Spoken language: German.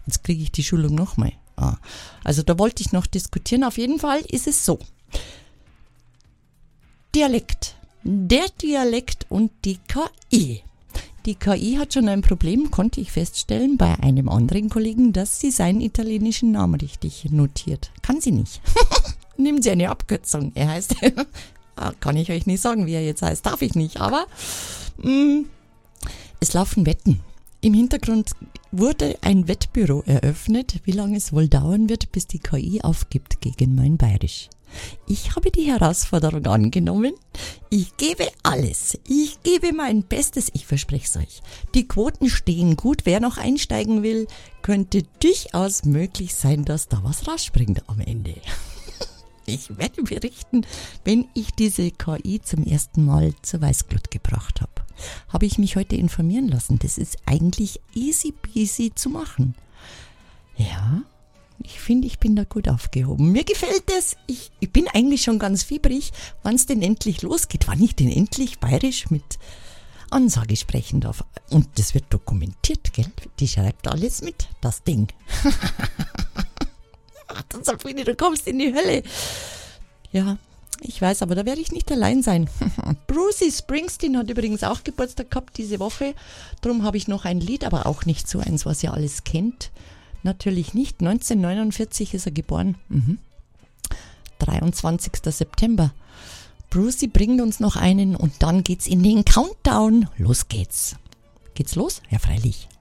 Jetzt kriege ich die Schulung nochmal. Also da wollte ich noch diskutieren. Auf jeden Fall ist es so. Dialekt. Der Dialekt und die KI. Die KI hat schon ein Problem, konnte ich feststellen, bei einem anderen Kollegen, dass sie seinen italienischen Namen richtig notiert. Kann sie nicht. Nimmt sie eine Abkürzung. Er heißt, kann ich euch nicht sagen, wie er jetzt heißt, darf ich nicht, aber es laufen Wetten. Im Hintergrund wurde ein Wettbüro eröffnet, wie lange es wohl dauern wird, bis die KI aufgibt gegen mein Bayerisch. Ich habe die Herausforderung angenommen. Ich gebe alles. Ich gebe mein Bestes. Ich verspreche es euch. Die Quoten stehen gut. Wer noch einsteigen will, könnte durchaus möglich sein, dass da was rausspringt am Ende. Ich werde berichten, wenn ich diese KI zum ersten Mal zur Weißglut gebracht habe. Habe ich mich heute informieren lassen. Das ist eigentlich easy peasy zu machen. Ja, ich finde, ich bin da gut aufgehoben. Mir gefällt es. Ich bin eigentlich schon ganz fiebrig, wann es denn endlich losgeht. Wann ich denn endlich bayerisch mit Ansage sprechen darf. Und das wird dokumentiert, gell? Die schreibt alles mit, das Ding. Dann Sabine, du kommst in die Hölle. Ja, ich weiß, aber da werde ich nicht allein sein. Bruce Springsteen hat übrigens auch Geburtstag gehabt diese Woche. Darum habe ich noch ein Lied, aber auch nicht so eins, was ihr alles kennt. Natürlich nicht. 1949 ist er geboren. 23. September. Brucey bringt uns noch einen und dann geht's in den Countdown. Los geht's. Geht's los? Ja, freilich.